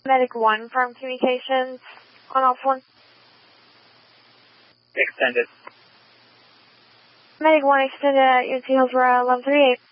Medic 1 from communications on Alpha 1. Extended. Medic 1 extended at UNC Hillsborough 1138.